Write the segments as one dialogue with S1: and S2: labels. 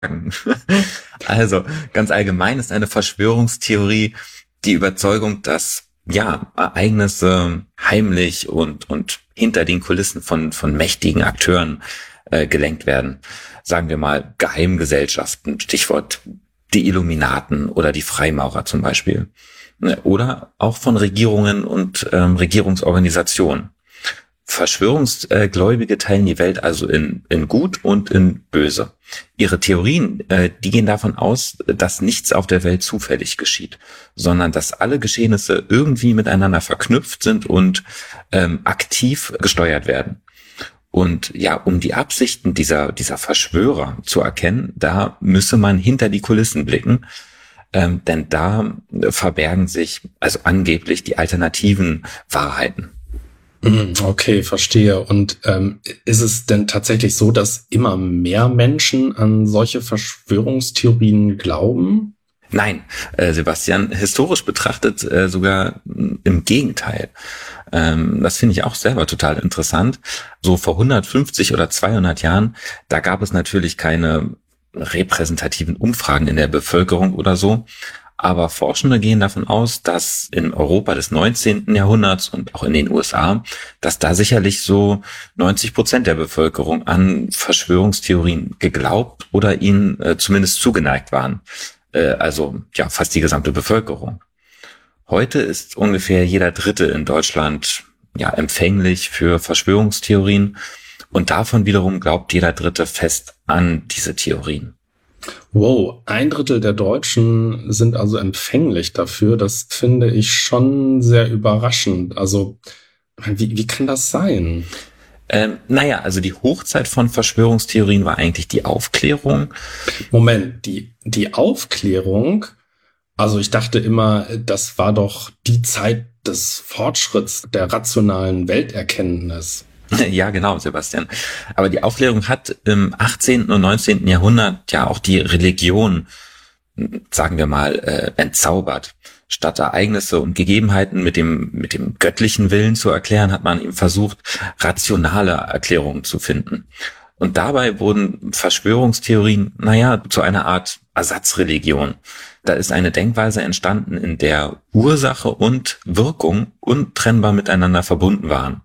S1: Also, ganz allgemein ist eine Verschwörungstheorie die Überzeugung, dass Ereignisse heimlich und hinter den Kulissen von mächtigen Akteuren gelenkt werden. Sagen wir mal Geheimgesellschaften, Stichwort die Illuminaten oder die Freimaurer zum Beispiel. Oder auch von Regierungen und Regierungsorganisationen. Verschwörungsgläubige teilen die Welt also in gut und in böse. Ihre Theorien, die gehen davon aus, dass nichts auf der Welt zufällig geschieht, sondern dass alle Geschehnisse irgendwie miteinander verknüpft sind und aktiv gesteuert werden. Und ja, um die Absichten dieser Verschwörer zu erkennen, da müsse man hinter die Kulissen blicken, denn da verbergen sich also angeblich die alternativen Wahrheiten.
S2: Okay, verstehe. Und ist es denn tatsächlich so, dass immer mehr Menschen an solche Verschwörungstheorien glauben?
S1: Nein, Sebastian, historisch betrachtet sogar im Gegenteil. Das finde ich auch selber total interessant. So vor 150 oder 200 Jahren, da gab es natürlich keine repräsentativen Umfragen in der Bevölkerung oder so. Aber Forschende gehen davon aus, dass in Europa des 19. Jahrhunderts und auch in den USA, dass da sicherlich so 90% der Bevölkerung an Verschwörungstheorien geglaubt oder ihnen zumindest zugeneigt waren. Also ja, fast die gesamte Bevölkerung. Heute ist ungefähr jeder Dritte in Deutschland ja empfänglich für Verschwörungstheorien und davon wiederum glaubt jeder Dritte fest an diese Theorien.
S2: Wow, 1/3 der Deutschen sind also empfänglich dafür. Das finde ich schon sehr überraschend. Also, wie kann das sein?
S1: Also die Hochzeit von Verschwörungstheorien war eigentlich die Aufklärung.
S2: Moment, die Aufklärung? Also ich dachte immer, das war doch die Zeit des Fortschritts der rationalen Welterkenntnis.
S1: Ja, genau, Sebastian. Aber die Aufklärung hat im 18. und 19. Jahrhundert ja auch die Religion, sagen wir mal, entzaubert. Statt Ereignisse und Gegebenheiten mit dem göttlichen Willen zu erklären, hat man eben versucht, rationale Erklärungen zu finden. Und dabei wurden Verschwörungstheorien, zu einer Art Ersatzreligion. Da ist eine Denkweise entstanden, in der Ursache und Wirkung untrennbar miteinander verbunden waren.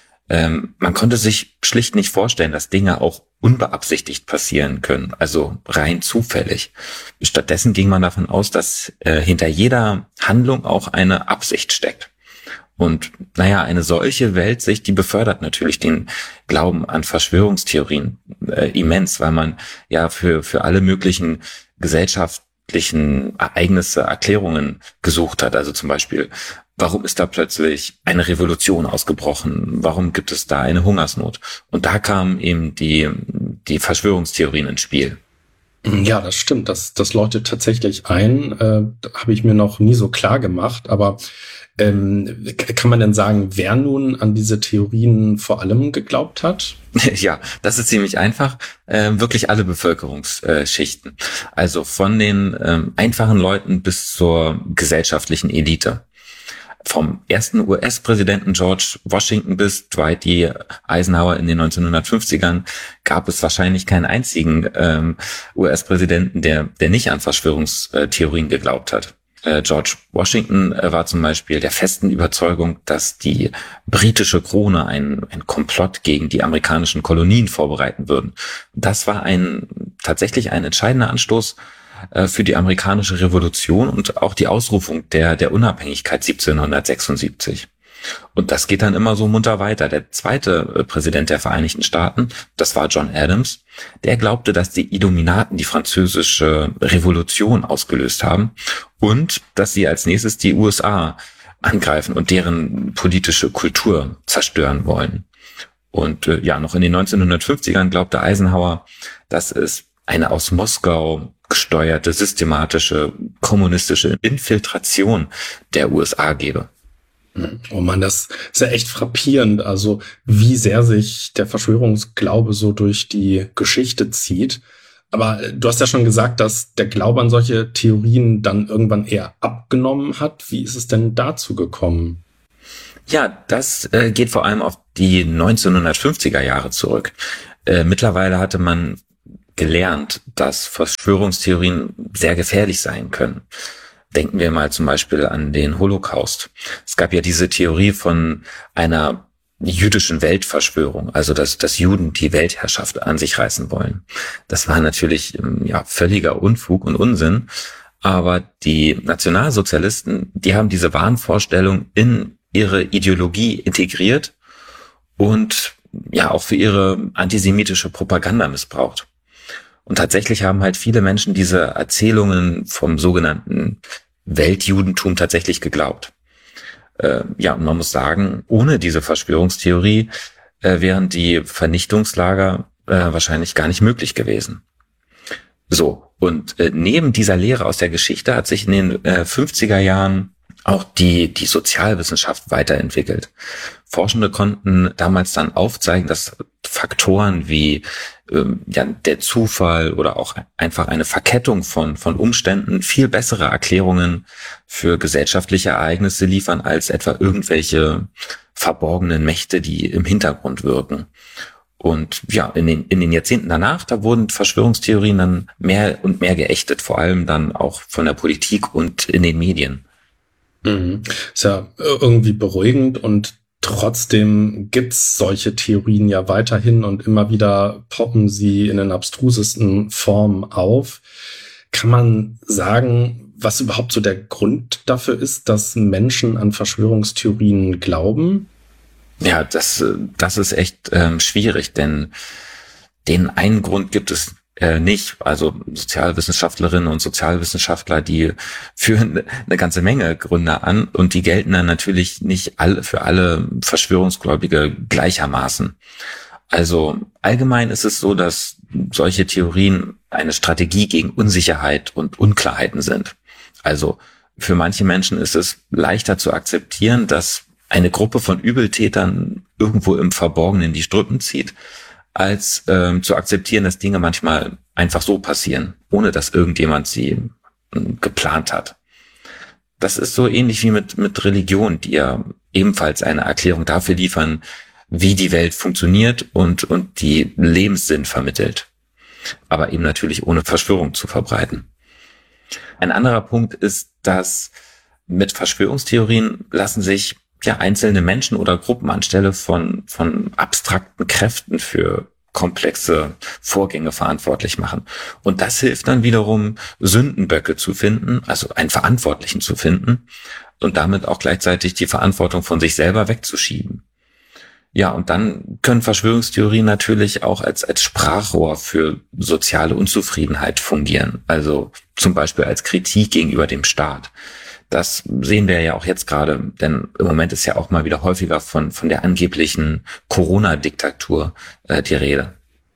S1: Man konnte sich schlicht nicht vorstellen, dass Dinge auch unbeabsichtigt passieren können, also rein zufällig. Stattdessen ging man davon aus, dass hinter jeder Handlung auch eine Absicht steckt. Und eine solche Weltsicht, die befördert natürlich den Glauben an Verschwörungstheorien immens, weil man ja für alle möglichen gesellschaftlichen Ereignisse Erklärungen gesucht hat. Also zum Beispiel, warum ist da plötzlich eine Revolution ausgebrochen? Warum gibt es da eine Hungersnot? Und da kamen eben die Verschwörungstheorien ins Spiel.
S2: Ja, das stimmt. Das leuchtet tatsächlich ein. Habe ich mir noch nie so klar gemacht. Aber kann man denn sagen, wer nun an diese Theorien vor allem geglaubt hat?
S1: Ja, das ist ziemlich einfach. Wirklich alle Bevölkerungsschichten. Also von den einfachen Leuten bis zur gesellschaftlichen Elite. Vom ersten US-Präsidenten George Washington bis Dwight D. Eisenhower in den 1950ern gab es wahrscheinlich keinen einzigen US-Präsidenten, der nicht an Verschwörungstheorien geglaubt hat. George Washington war zum Beispiel der festen Überzeugung, dass die britische Krone ein Komplott gegen die amerikanischen Kolonien vorbereiten würden. Das war tatsächlich ein entscheidender Anstoß für die amerikanische Revolution und auch die Ausrufung der Unabhängigkeit 1776. Und das geht dann immer so munter weiter. Der zweite Präsident der Vereinigten Staaten, das war John Adams, der glaubte, dass die Illuminaten die französische Revolution ausgelöst haben und dass sie als nächstes die USA angreifen und deren politische Kultur zerstören wollen. Und noch in den 1950ern glaubte Eisenhower, dass es eine aus Moskau gesteuerte, systematische, kommunistische Infiltration der USA gebe.
S2: Oh Mann, das ist ja echt frappierend, also wie sehr sich der Verschwörungsglaube so durch die Geschichte zieht. Aber du hast ja schon gesagt, dass der Glaube an solche Theorien dann irgendwann eher abgenommen hat. Wie ist es denn dazu gekommen?
S1: Ja, das geht vor allem auf die 1950er Jahre zurück. Mittlerweile hatte man gelernt, dass Verschwörungstheorien sehr gefährlich sein können. Denken wir mal zum Beispiel an den Holocaust. Es gab ja diese Theorie von einer jüdischen Weltverschwörung, also dass Juden die Weltherrschaft an sich reißen wollen. Das war natürlich völliger Unfug und Unsinn, aber die Nationalsozialisten, die haben diese Wahnvorstellung in ihre Ideologie integriert und auch für ihre antisemitische Propaganda missbraucht. Und tatsächlich haben halt viele Menschen diese Erzählungen vom sogenannten Weltjudentum tatsächlich geglaubt. Und man muss sagen, ohne diese Verschwörungstheorie wären die Vernichtungslager wahrscheinlich gar nicht möglich gewesen. So, und neben dieser Lehre aus der Geschichte hat sich in den 50er Jahren auch die Sozialwissenschaft weiterentwickelt. Forschende konnten damals dann aufzeigen, dass Faktoren wie der Zufall oder auch einfach eine Verkettung von Umständen viel bessere Erklärungen für gesellschaftliche Ereignisse liefern als etwa irgendwelche verborgenen Mächte, die im Hintergrund wirken. Und in den Jahrzehnten danach, da wurden Verschwörungstheorien dann mehr und mehr geächtet, vor allem dann auch von der Politik und in den Medien.
S2: Ist ja irgendwie beruhigend und trotzdem gibt's solche Theorien ja weiterhin und immer wieder poppen sie in den abstrusesten Formen auf. Kann man sagen, was überhaupt so der Grund dafür ist, dass Menschen an Verschwörungstheorien glauben?
S1: Ja, das ist echt schwierig, denn den einen Grund gibt es nicht. Also Sozialwissenschaftlerinnen und Sozialwissenschaftler, die führen eine ganze Menge Gründe an und die gelten dann natürlich nicht für alle Verschwörungsgläubige gleichermaßen. Also allgemein ist es so, dass solche Theorien eine Strategie gegen Unsicherheit und Unklarheiten sind. Also für manche Menschen ist es leichter zu akzeptieren, dass eine Gruppe von Übeltätern irgendwo im Verborgenen die Strippen zieht, als zu akzeptieren, dass Dinge manchmal einfach so passieren, ohne dass irgendjemand sie geplant hat. Das ist so ähnlich wie mit Religion, die ja ebenfalls eine Erklärung dafür liefern, wie die Welt funktioniert und die Lebenssinn vermittelt. Aber eben natürlich ohne Verschwörung zu verbreiten. Ein anderer Punkt ist, dass mit Verschwörungstheorien lassen sich einzelne Menschen oder Gruppen anstelle von abstrakten Kräften für komplexe Vorgänge verantwortlich machen. Und das hilft dann wiederum, Sündenböcke zu finden, also einen Verantwortlichen zu finden und damit auch gleichzeitig die Verantwortung von sich selber wegzuschieben. Ja, und dann können Verschwörungstheorien natürlich auch als Sprachrohr für soziale Unzufriedenheit fungieren, also zum Beispiel als Kritik gegenüber dem Staat. Das sehen wir ja auch jetzt gerade, denn im Moment ist ja auch mal wieder häufiger von der angeblichen Corona-Diktatur die Rede.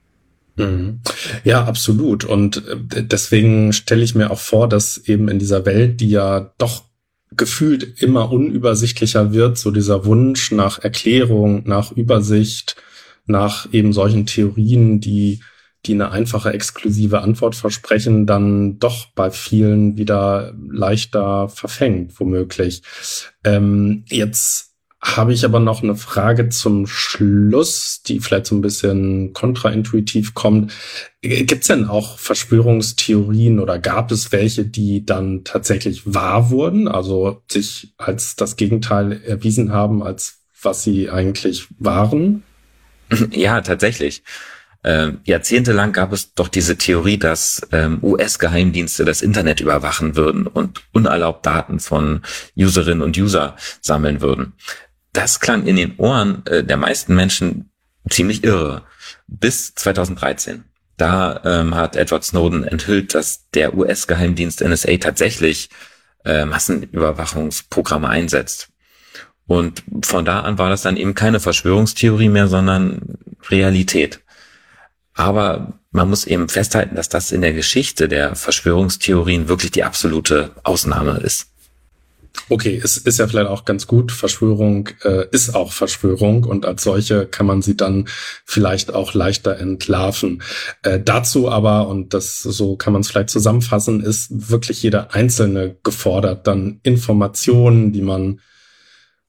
S2: Ja, absolut. Und deswegen stelle ich mir auch vor, dass eben in dieser Welt, die ja doch gefühlt immer unübersichtlicher wird, so dieser Wunsch nach Erklärung, nach Übersicht, nach eben solchen Theorien, die eine einfache, exklusive Antwort versprechen, dann doch bei vielen wieder leichter verfängt, womöglich. Jetzt habe ich aber noch eine Frage zum Schluss, die vielleicht so ein bisschen kontraintuitiv kommt. Gibt es denn auch Verschwörungstheorien oder gab es welche, die dann tatsächlich wahr wurden, also sich als das Gegenteil erwiesen haben, als was sie eigentlich waren?
S1: Ja, tatsächlich. Jahrzehntelang gab es doch diese Theorie, dass US-Geheimdienste das Internet überwachen würden und unerlaubt Daten von Userinnen und User sammeln würden. Das klang in den Ohren der meisten Menschen ziemlich irre. Bis 2013. Da hat Edward Snowden enthüllt, dass der US-Geheimdienst NSA tatsächlich Massenüberwachungsprogramme einsetzt. Und von da an war das dann eben keine Verschwörungstheorie mehr, sondern Realität. Aber man muss eben festhalten, dass das in der Geschichte der Verschwörungstheorien wirklich die absolute Ausnahme ist.
S2: Okay, es ist ja vielleicht auch ganz gut. Verschwörung ist auch Verschwörung und als solche kann man sie dann vielleicht auch leichter entlarven. Dazu aber, und das so kann man es vielleicht zusammenfassen, ist wirklich jeder Einzelne gefordert, dann Informationen, die man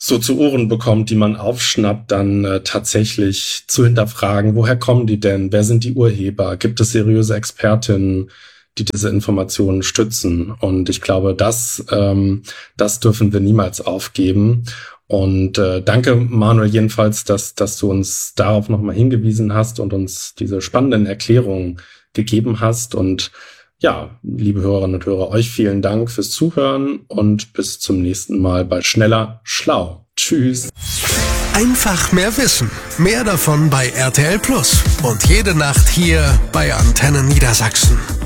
S2: so zu Ohren bekommt, die man aufschnappt, dann tatsächlich zu hinterfragen, woher kommen die denn? Wer sind die Urheber? Gibt es seriöse Expertinnen, die diese Informationen stützen? Und ich glaube, das dürfen wir niemals aufgeben. Und danke, Manuel, jedenfalls, dass du uns darauf nochmal hingewiesen hast und uns diese spannenden Erklärungen gegeben hast. Und ja, liebe Hörerinnen und Hörer, euch vielen Dank fürs Zuhören und bis zum nächsten Mal bei Schneller Schlau. Tschüss.
S3: Einfach mehr Wissen. Mehr davon bei RTL Plus. Und jede Nacht hier bei Antenne Niedersachsen.